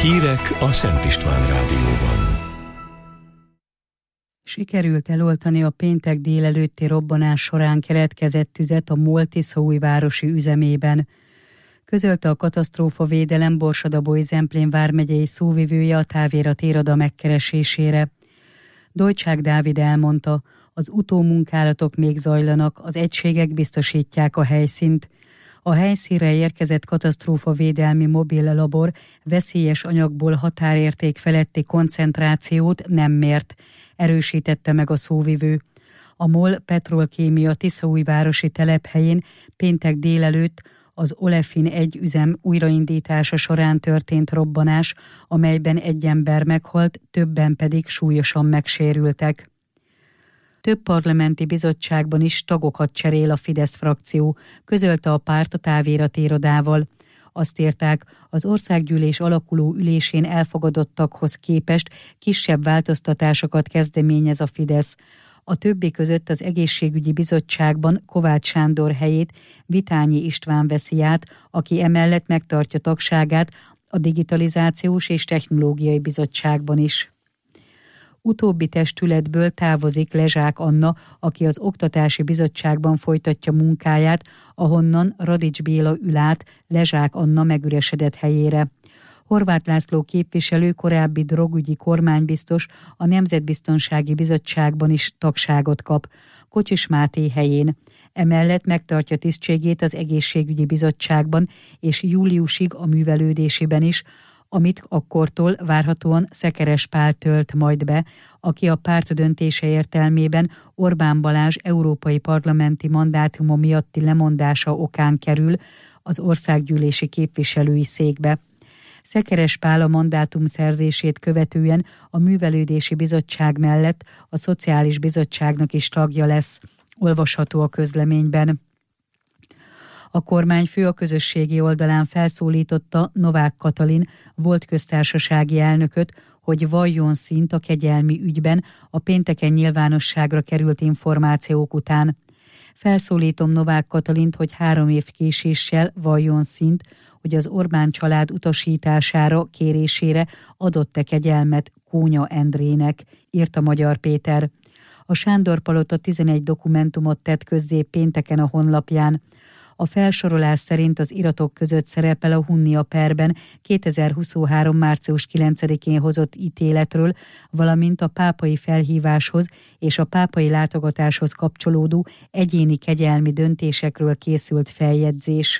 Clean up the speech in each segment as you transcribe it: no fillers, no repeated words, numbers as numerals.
Hírek a Szent István Rádióban. Sikerült eloltani a péntek délelőtti robbanás során keletkezett tüzet a MOL tiszaújvárosi üzemében. Közölte a katasztrófavédelem Borsod-Abaúj-Zemplén vármegyei szóvivője a távirat iroda megkeresésére. Dojcsák Dávid elmondta, az utómunkálatok még zajlanak, az egységek biztosítják a helyszínt. A helyszínre érkezett katasztrófavédelmi mobil labor veszélyes anyagból határérték feletti koncentrációt nem mért, erősítette meg a szóvivő. A MOL Petrolkémia tiszaújvárosi telephelyén péntek délelőtt az Olefin 1 üzem újraindítása során történt robbanás, amelyben egy ember meghalt, többen pedig súlyosan megsérültek. Több parlamenti bizottságban is tagokat cserél a Fidesz frakció, közölte a párt a távirat irodával. Azt írták, az országgyűlés alakuló ülésén elfogadottakhoz képest kisebb változtatásokat kezdeményez a Fidesz. A többi között az egészségügyi bizottságban Kovács Sándor helyét Vitányi István veszi át, aki emellett megtartja tagságát a digitalizációs és technológiai bizottságban is. Utóbbi testületből távozik Lezsák Anna, aki az Oktatási Bizottságban folytatja munkáját, ahonnan Radics Béla ül át Lezsák Anna megüresedett helyére. Horváth László képviselő, korábbi drogügyi kormánybiztos, a Nemzetbiztonsági Bizottságban is tagságot kap, Kocsis Máté helyén. Emellett megtartja tisztségét az Egészségügyi Bizottságban és júliusig a művelődésében is, amit akkortól várhatóan Szekeres Pál tölt majd be, aki a párt döntése értelmében Orbán Balázs európai parlamenti mandátuma miatti lemondása okán kerül az országgyűlési képviselői székbe. Szekeres Pál a mandátum szerzését követően a művelődési bizottság mellett a Szociális Bizottságnak is tagja lesz, olvasható a közleményben. A kormányfő a közösségi oldalán felszólította Novák Katalin volt köztársasági elnököt, hogy valljon szint a kegyelmi ügyben a pénteken nyilvánosságra került információk után. Felszólítom Novák Katalint, hogy 3 év késéssel valljon szint, hogy az Orbán család utasítására, kérésére adott-e kegyelmet Kónya Endrének, írta Magyar Péter. A Sándor-palota 11 dokumentumot tett közzé pénteken a honlapján. A felsorolás szerint az iratok között szerepel a Hunnia perben 2023. március 9-én hozott ítéletről, valamint a pápai felhíváshoz és a pápai látogatáshoz kapcsolódó egyéni kegyelmi döntésekről készült feljegyzés.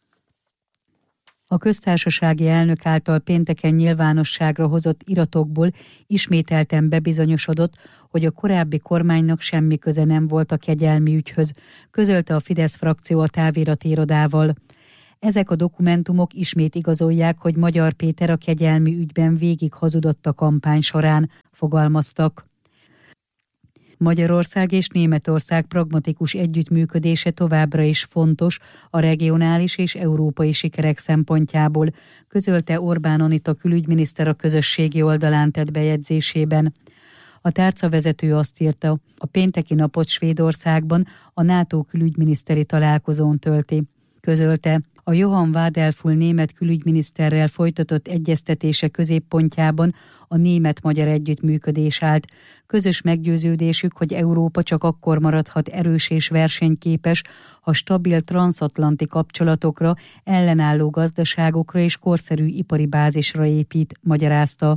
A köztársasági elnök által pénteken nyilvánosságra hozott iratokból ismételten bebizonyosodott, hogy a korábbi kormánynak semmi köze nem volt a kegyelmi ügyhöz, közölte a Fidesz frakció a távirat irodával. Ezek a dokumentumok ismét igazolják, hogy Magyar Péter a kegyelmi ügyben végig hazudott a kampány során, fogalmaztak. Magyarország és Németország pragmatikus együttműködése továbbra is fontos a regionális és európai sikerek szempontjából, közölte Orbán Anita külügyminiszter a közösségi oldalán tett bejegyzésében. A tárcavezető azt írta, a pénteki napot Svédországban a NATO külügyminiszteri találkozón tölti. Közölte, a Johann Wadelful német külügyminiszterrel folytatott egyeztetése középpontjában a német-magyar együttműködés állt. Közös meggyőződésük, hogy Európa csak akkor maradhat erős és versenyképes, ha stabil transatlanti kapcsolatokra, ellenálló gazdaságokra és korszerű ipari bázisra épít, magyarázta.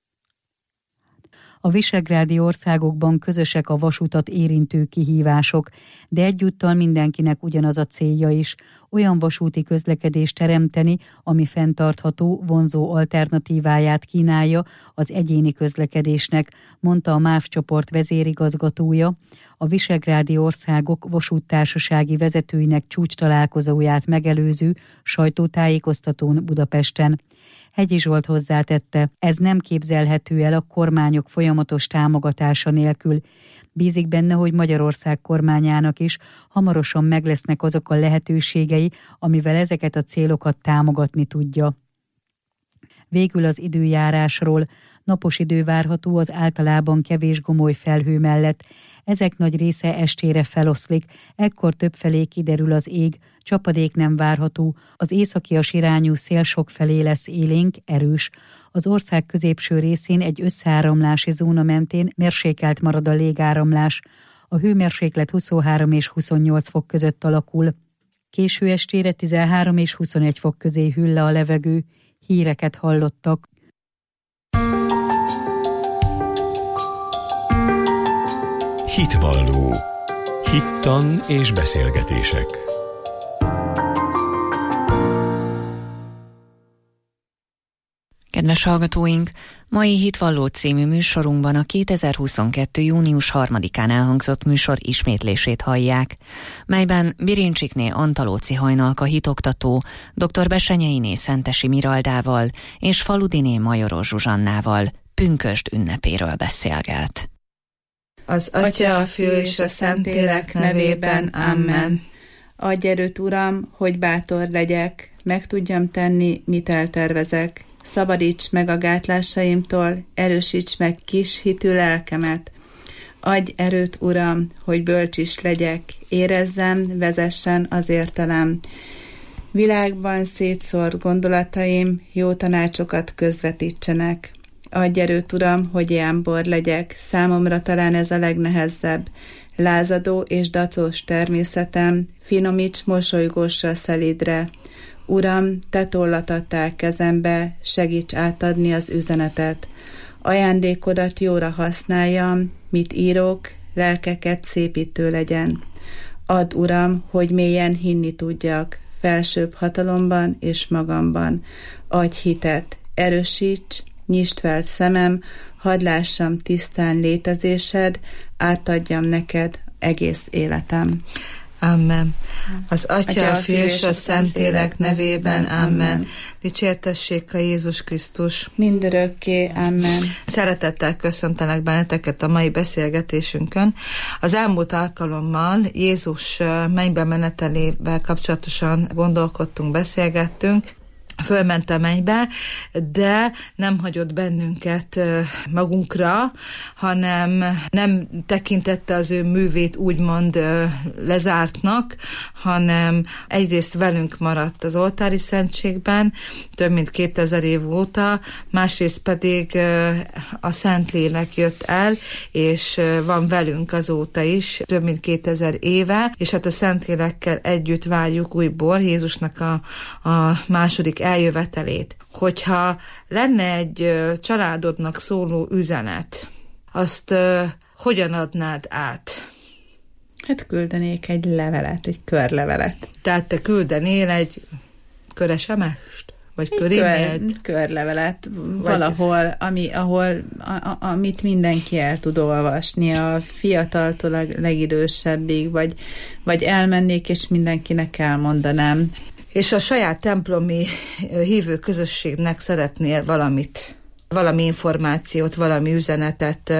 A visegrádi országokban közösek a vasutat érintő kihívások, de egyúttal mindenkinek ugyanaz a célja is, olyan vasúti közlekedést teremteni, ami fenntartható, vonzó alternatíváját kínálja az egyéni közlekedésnek, mondta a MÁV csoport vezérigazgatója, a visegrádi országok vasúttársasági vezetőinek csúcstalálkozóját megelőző sajtótájékoztatón Budapesten. Hegyi Zsolt hozzátette, ez nem képzelhető el a kormányok folyamatos támogatása nélkül. Bízik benne, hogy Magyarország kormányának is hamarosan meglesznek azok a lehetőségei, amivel ezeket a célokat támogatni tudja. Végül az időjárásról. Napos idő várható az általában kevés gomoly felhő mellett. Ezek nagy része estére feloszlik, ekkor többfelé kiderül az ég, csapadék nem várható, az északias irányú szél sokfelé lesz élénk, erős. Az ország középső részén egy összeáramlási zóna mentén mérsékelt marad a légáramlás. A hőmérséklet 23 és 28 fok között alakul. Késő estére 13 és 21 fok közé hűl le a levegő. Híreket hallottak. Hitvalló. Hittan és beszélgetések. Kedves hallgatóink, mai Hitvalló című műsorunkban a 2022. június 3-án elhangzott műsor ismétlését hallják, melyben Birincsikné Antalóci Hajnalka hitoktató, dr. Besenyeiné Szentesi Miraldával és Faludiné Majoros Zsuzsannával pünkösd ünnepéről beszélgelt. Az Atya, a Fiú és a Szentlélek nevében, amen. Adj erőt, Uram, hogy bátor legyek, meg tudjam tenni, mit eltervezek. Szabadíts meg a gátlásaimtól, erősíts meg kis hitű lelkemet. Adj erőt, Uram, hogy bölcs is legyek, érezzem, vezessen az értelem. Világban szétszórt gondolataim jó tanácsokat közvetítsenek. Adj erőt, Uram, hogy jámbor legyek, számomra talán ez a legnehezebb. Lázadó és dacos természetem, finomíts mosolygósra, szelídre. Uram, te tollat adtál kezembe, segíts átadni az üzenetet. Ajándékodat jóra használjam, mit írok, lelkeket szépítő legyen. Add, Uram, hogy mélyen hinni tudjak, felsőbb hatalomban és magamban. Adj hitet, erősíts, nyisd fel szemem, hadd lássam tisztán létezésed, átadjam neked egész életem. Amen. Az Atya, a Fiú és a Szentlélek nevében, amen. Dicsértessék a Jézus Krisztus. Mindörökké, amen. Szeretettel köszöntelek benneteket a mai beszélgetésünkön. Az elmúlt alkalommal Jézus mennybe menetelével kapcsolatosan gondolkodtunk, beszélgettünk. Fölment a mennybe, de nem hagyott bennünket magunkra, hanem nem tekintette az ő művét úgymond lezártnak, hanem egyrészt velünk maradt az oltári szentségben, több mint 2000 év óta, másrészt pedig a Szentlélek jött el, és van velünk azóta is, több mint 2000 éve, és hát a Szentlélekkel együtt várjuk újból Jézusnak a második eljövetelét. Hogyha lenne egy családodnak szóló üzenet, azt hogyan adnád át? Hát küldenék egy levelet, egy körlevelet. Tehát te küldenél egy köresemest? Vagy körémélt? Körlevelet, valahol, amit mindenki el tud olvasni, a fiataltól a legidősebbig, vagy elmennék, és mindenkinek elmondanám. És a saját templomi hívő közösségnek szeretnél valami információt, valami üzenetet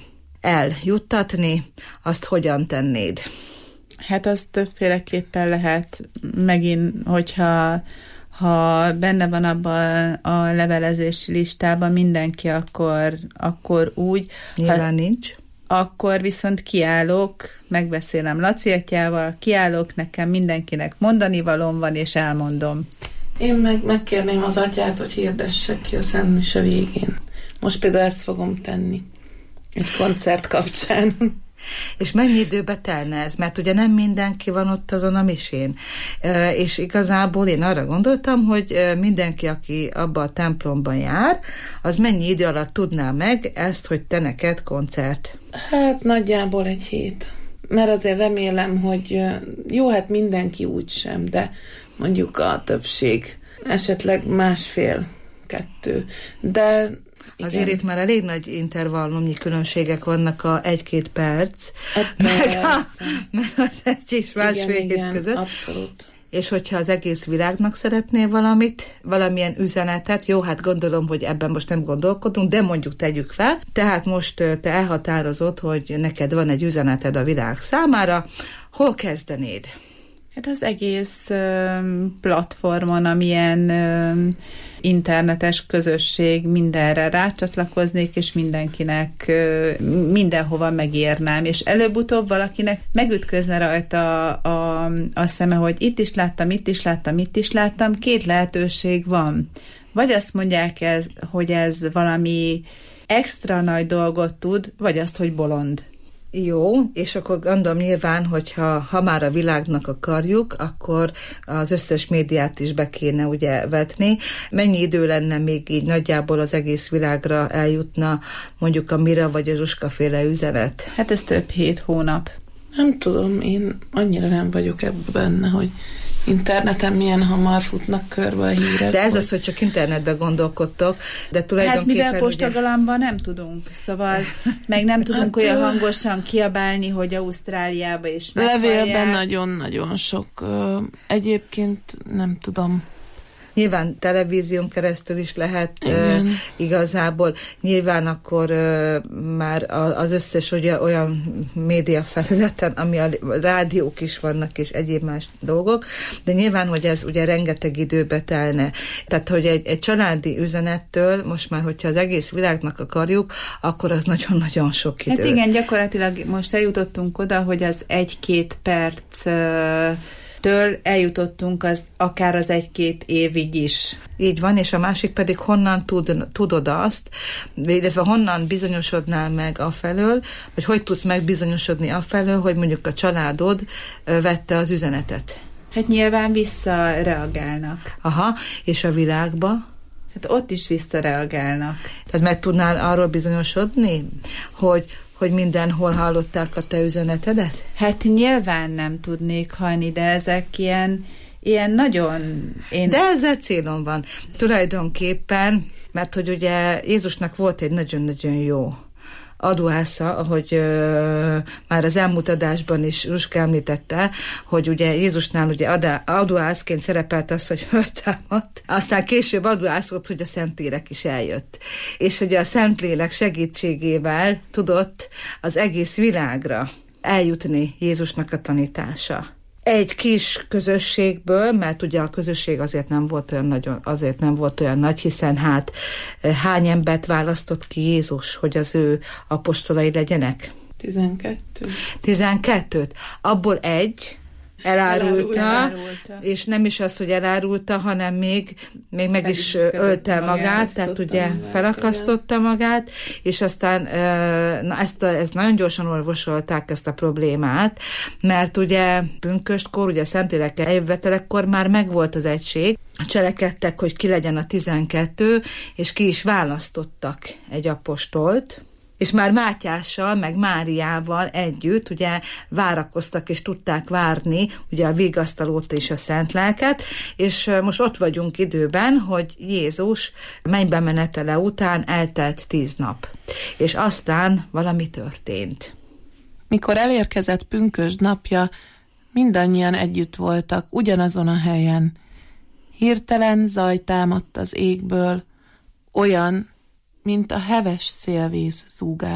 eljuttatni, azt hogyan tennéd? Hát azt többféleképpen lehet, megint, hogyha benne van abban a levelezési listában mindenki, akkor úgy. Nyilván nincs. Akkor viszont kiállok, megbeszélem Laci atyával, kiállok, nekem mindenkinek mondani valóm van, és elmondom. Én megkérném az atyát, hogy hirdessek ki a Szent Mise végén. Most például ezt fogom tenni. Egy koncert kapcsán. És mennyi időbe telne ez? Mert ugye nem mindenki van ott azon a misén. És igazából én arra gondoltam, hogy mindenki, aki abba a templomban jár, az mennyi idő alatt tudná meg ezt, hogy te neked koncert? Hát nagyjából egy hét. Mert azért remélem, hogy jó, hát mindenki úgy sem, de mondjuk a többség esetleg 1,5-2. De azért itt már elég nagy intervallumnyi különbségek vannak a 1-2 perc, meg az 1 és másfél hét között. Abszolút. És hogyha az egész világnak szeretnél valamilyen üzenetet, jó, hát gondolom, hogy ebben most nem gondolkodunk, de mondjuk tegyük fel. Tehát most te elhatározod, hogy neked van egy üzeneted a világ számára. Hol kezdenéd? Hát az egész platformon, amilyen internetes közösség, mindenre rácsatlakoznék, és mindenkinek mindenhova megírnám, és előbb-utóbb valakinek megütközne rajta a szeme, hogy itt is láttam, két lehetőség van. Vagy azt mondják, hogy ez valami extra nagy dolgot tud, vagy azt, hogy bolond. Jó, és akkor gondolom nyilván, hogyha már a világnak akarjuk, akkor az összes médiát is be kéne ugye vetni. Mennyi idő lenne még így nagyjából az egész világra eljutna mondjuk a Mira vagy a Zsuska-féle üzenet? Hát ez több 7 hónap. Nem tudom, én annyira nem vagyok ebben benne, hogy interneten milyen hamar futnak körbe a hírek. De ez az, hogy csak internetben gondolkodtok, de tulajdonképpen... Hát mivel postagalambban nem tudunk, szóval meg nem tudunk olyan hangosan kiabálni, hogy Ausztráliába is meghallják. Levélben nagyon-nagyon sok. Egyébként nem tudom. Nyilván televízión keresztül is lehet igazából. Nyilván akkor már az összes olyan média felületen, ami a rádiók is vannak, és egyéb más dolgok, de nyilván, hogy ez ugye rengeteg időbe telne. Tehát, hogy egy családi üzenettől most már, hogyha az egész világnak akarjuk, akkor az nagyon-nagyon sok idő. Hát igen, gyakorlatilag most eljutottunk oda, hogy az 1-2 perc től eljutottunk akár az 1-2 évig is. Így van, és a másik pedig honnan tudod azt, illetve honnan bizonyosodnál meg afelől, vagy hogy tudsz megbizonyosodni afelől, hogy mondjuk a családod vette az üzenetet. Hát nyilván visszareagálnak. Aha, és a világba? Hát ott is visszareagálnak. Tehát meg tudnál arról bizonyosodni, hogy mindenhol hallották a te üzenetedet? Hát nyilván nem tudnék hallni, de ezek ilyen nagyon... De ezzel célom van. Tulajdonképpen, mert hogy ugye Jézusnak volt egy nagyon-nagyon jó adóásza, ahogy már az elmúlt adásban is Zsuska említette, hogy ugye Jézusnál ugye adóászként szerepelt az, hogy föltámadt. Aztán később adóászott, hogy a Szentlélek is eljött. És ugye a Szentlélek segítségével tudott az egész világra eljutni Jézusnak a tanítása. Egy kis közösségből, mert ugye a közösség azért nem volt olyan nagy, hiszen hát hány embert választott ki Jézus, hogy az ő apostolai legyenek? 12. Abból egy elárulta, és nem is az, hogy elárulta, hanem még meg is ölte magát, tehát ugye felakasztotta magát, és aztán ezt nagyon gyorsan orvosolták ezt a problémát, mert ugye pünköstkor, ugye a Szentlélek eljövetelekor már megvolt az egység, cselekedtek, hogy ki legyen a 12, és ki is választottak egy apostolt, és már Mátyással, meg Máriával együtt ugye várakoztak, és tudták várni ugye a vigasztalót és a szent lelket, és most ott vagyunk időben, hogy Jézus mennybe menetele után eltelt 10 nap. És aztán valami történt. Mikor elérkezett pünkösd napja, mindannyian együtt voltak, ugyanazon a helyen. Hirtelen zaj támadt az égből, olyan, mint a heves szélvíz zúgás.